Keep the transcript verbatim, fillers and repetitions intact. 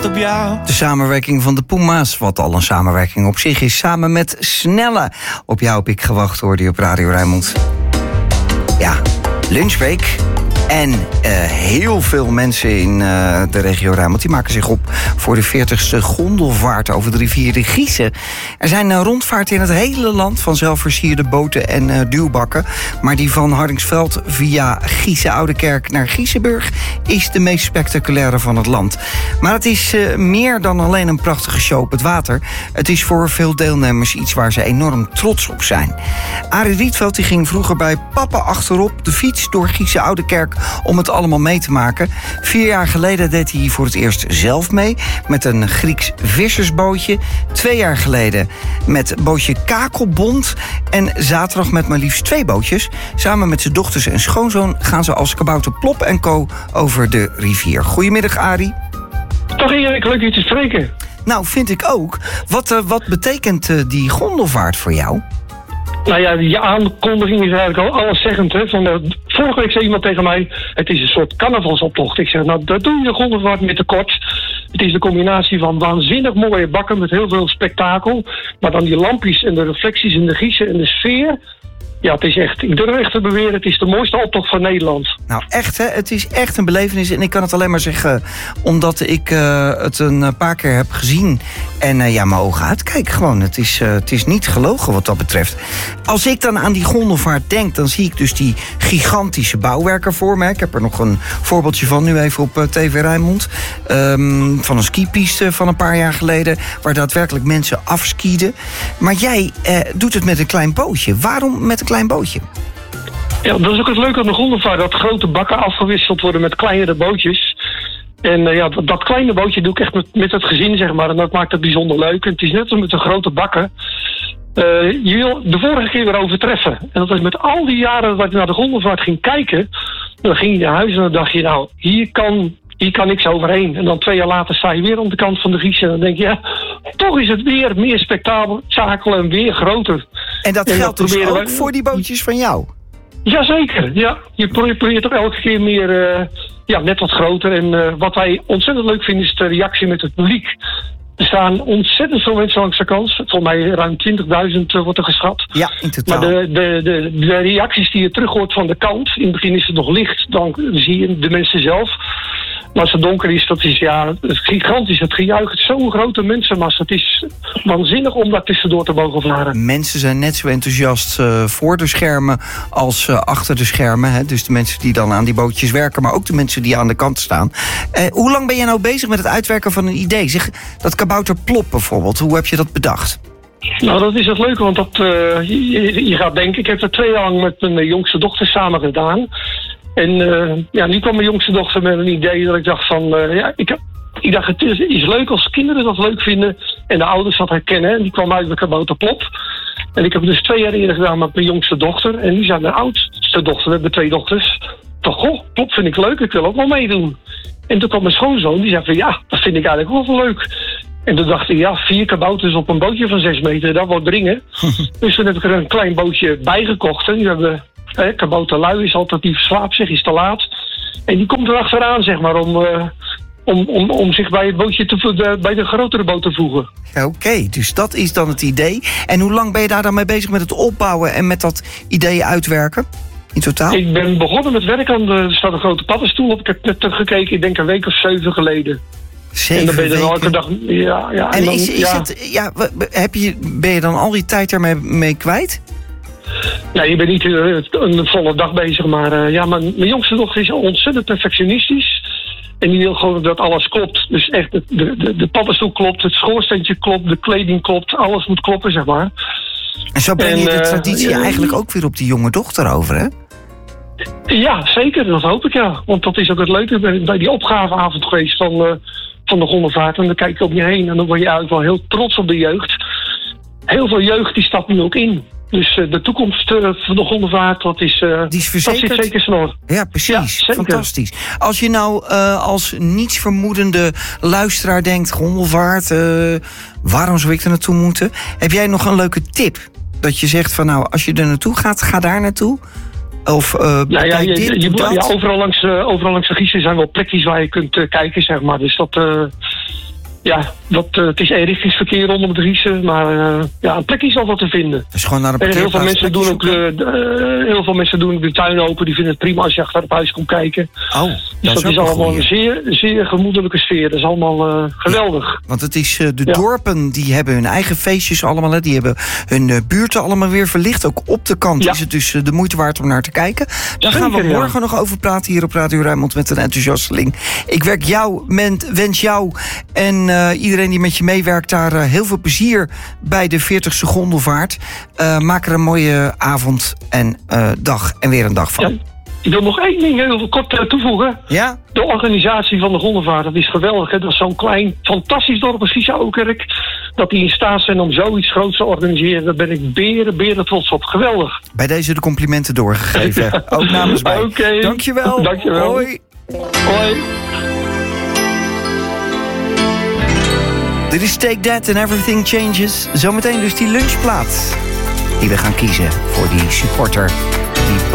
op jou. De samenwerking van de Puma's, wat al een samenwerking op zich is, samen met Snelle. Op jou heb ik gewacht, hoorde je op Radio Rijnmond. Ja, lunchbreak. En uh, heel veel mensen in uh, de regio Rijnmond die maken zich op voor de veertigste gondelvaart over de rivier de Giese. Er zijn uh, rondvaarten in het hele land van zelfversierde boten en uh, duwbakken. Maar die van Hardingsveld via Giese Oudekerk naar Gieseburg is de meest spectaculaire van het land. Maar het is uh, meer dan alleen een prachtige show op het water. Het is voor veel deelnemers iets waar ze enorm trots op zijn. Arie Rietveld die ging vroeger bij papa achterop de fiets door Giese Oudekerk om het allemaal mee te maken. Vier jaar geleden deed hij voor het eerst zelf mee met een Grieks vissersbootje. Twee jaar geleden met bootje Kakelbond. En zaterdag met maar liefst twee bootjes. Samen met zijn dochters en schoonzoon gaan ze als kabouter Plop en Co. over de rivier. Goedemiddag, Arie. Toch Erik, leuk je te spreken. Nou, vind ik ook. Wat, uh, wat betekent uh, die gondelvaart voor jou? Nou ja, die aankondiging is eigenlijk al alleszeggend. Hè? Van, uh, vorige week zei iemand tegen mij, het is een soort carnavalsoptocht. Ik zeg, nou, dat doe je de gondelvaart met tekort. Het is de combinatie van waanzinnig mooie bakken met heel veel spektakel. Maar dan die lampjes en de reflecties in de Giese en de sfeer. Ja, het is echt, ik durf echt te beweren, het is de mooiste optocht van Nederland. Nou, echt hè, het is echt een belevenis. En ik kan het alleen maar zeggen, omdat ik uh, het een paar keer heb gezien. En uh, ja, mijn ogen uitkijken gewoon. Het is, uh, het is niet gelogen wat dat betreft. Als ik dan aan die gondelvaart denk, dan zie ik dus die gigantische bouwwerken voor me. Ik heb er nog een voorbeeldje van nu even op uh, T V Rijnmond. Um, van een skipiste van een paar jaar geleden, waar daadwerkelijk mensen afskieden. Maar jij uh, doet het met een klein bootje. Waarom met een klein bootje? Ja, dat is ook het leuke aan de gondelvaart, dat grote bakken afgewisseld worden met kleinere bootjes. En uh, ja, dat, dat kleine bootje doe ik echt met, met het gezin, zeg maar. En dat maakt het bijzonder leuk. En het is net als met de grote bakken. Uh, je wil de vorige keer weer overtreffen. En dat is met al die jaren dat ik naar de gondelvaart ging kijken. Dan ging je naar huis en dan dacht je, nou, hier kan, hier kan niks overheen. En dan twee jaar later sta je weer aan de kant van de Giese. En dan denk je, ja, toch is het weer meer spektakel en weer groter. En dat en geldt dat dus ook we... voor die bootjes van jou? Jazeker, ja. Je probeert toch elke keer meer, uh, ja, net wat groter. En uh, wat wij ontzettend leuk vinden is de reactie met het publiek. Er staan ontzettend veel mensen langs de kant. Volgens mij ruim twintigduizend uh, wordt er geschat. Ja, in totaal. Maar de, de, de, de reacties die je terug hoort van de kant. In het begin is het nog licht, dan zie je de mensen zelf. Maar als het donker is, dat is ja, gigantisch. Het gejuich, het zo'n grote mensenmassa. Het is waanzinnig om daar tussendoor te mogen varen. Mensen zijn net zo enthousiast uh, voor de schermen als uh, achter de schermen. Hè? Dus de mensen die dan aan die bootjes werken, maar ook de mensen die aan de kant staan. Uh, hoe lang ben jij nou bezig met het uitwerken van een idee? Zeg, dat kabouter Plop bijvoorbeeld, hoe heb je dat bedacht? Nou, dat is het leuke, want dat, uh, je, je gaat denken... Ik heb dat twee jaar lang met mijn jongste dochter samen gedaan. En uh, ja, nu kwam mijn jongste dochter met een idee dat ik dacht van... Uh, ja, ik, ik dacht, het is, is leuk als kinderen dat leuk vinden en de ouders dat herkennen. En die kwam uit met kabouter Plop. En ik heb het dus twee jaar eerder gedaan met mijn jongste dochter. En nu zijn mijn oudste dochter, we hebben twee dochters. Toch, goh, Plop vind ik leuk, ik wil ook wel meedoen. En toen kwam mijn schoonzoon, die zei van ja, dat vind ik eigenlijk wel leuk. En toen dacht ik, ja, vier kabouters op een bootje van zes meter, dat wordt dringen. Dus toen heb ik er een klein bootje bijgekocht. En nu hebben we... He, kabouter Lui is alternatief slaap zich, is te laat. En die komt er achteraan, zeg maar, om, uh, om, om, om zich bij het bootje te, de, bij de grotere boot te voegen. Oké, okay, dus dat is dan het idee. En hoe lang ben je daar dan mee bezig met het opbouwen en met dat idee uitwerken? In totaal? Ik ben begonnen met werk aan de, er staat een grote paddenstoel op. Ik heb net gekeken, ik denk een week of zeven geleden. Zeven en dan ben je dan weken. elke dag... Ja, ja, en en dan, is, is ja. het, ja, heb je, ben je dan al die tijd ermee mee kwijt? Nee, je bent niet uh, een volle dag bezig, maar uh, ja, mijn, mijn jongste dochter is ontzettend perfectionistisch. En die wil gewoon dat alles klopt. Dus echt, de, de, de paddenstoel klopt, het schoorsteentje klopt, de kleding klopt, alles moet kloppen, zeg maar. En zo breng je en, de traditie uh, eigenlijk ook weer op die jonge dochter over, hè? Ja, zeker, dat hoop ik, ja. Want dat is ook het leuke, bij, bij die opgaveavond geweest van, uh, van de gondelvaart. En dan kijk je om je heen en dan word je eigenlijk wel heel trots op de jeugd. Heel veel jeugd die stapt nu ook in. Dus uh, de toekomst uh, van de gondelvaart, dat is, uh, die is verzekerd. Dat zit zeker snor. Ja, precies. Ja, fantastisch. Als je nou uh, als nietsvermoedende luisteraar denkt, gondelvaart, uh, waarom zou ik er naartoe moeten? Heb jij nog een leuke tip? Dat je zegt van nou, als je er naartoe gaat, ga daar naartoe. Of uh, nou ja, je, dit, je, je, dat. ja, overal langs, uh, overal langs de Giese zijn wel plekjes waar je kunt uh, kijken, zeg maar. Dus dat... Uh, ja, dat, uh, het is eenrichtingsverkeer rondom het Riesen, maar uh, ja, een plekje is altijd te vinden. Dus gewoon naar een en heel veel mensen doen ook uh, de, uh, heel veel mensen doen ook de tuin open. Die vinden het prima als je achter het huis komt kijken. Oh, dus dat, dat is, is allemaal een zeer, zeer gemoedelijke sfeer. Dat is allemaal uh, geweldig. Ja, want het is uh, de ja. dorpen die hebben hun eigen feestjes allemaal. Hè. Die hebben hun uh, buurten allemaal weer verlicht. Ook op de kant ja. is het dus uh, de moeite waard om naar te kijken. Daar Zeker, gaan we morgen ja. nog over praten hier op Radio Rijnmond met een enthousiasteling. Ik werk jou, ment, wens jou en uh, iedereen die met je meewerkt daar uh, heel veel plezier bij de veertigste gondelvaart. Uh, maak er een mooie avond en uh, dag en weer een dag van. Ja. Ik wil nog één ding heel kort uh, toevoegen. Ja? De organisatie van de gondelvaart, dat is geweldig. Hè? Dat is zo'n klein, fantastisch dorp als Gieshoekerk. Dat die in staat zijn om zoiets groots te organiseren. Daar ben ik beren, beren trots op. Geweldig. Bij deze de complimenten doorgegeven. Ja. Ook namens mij. Oké. Okay. Dankjewel. Dankjewel. Hoi. Hoi. Dit is Take That and Everything Changes. Zometeen dus die lunchplaat die we gaan kiezen voor die supporter. Die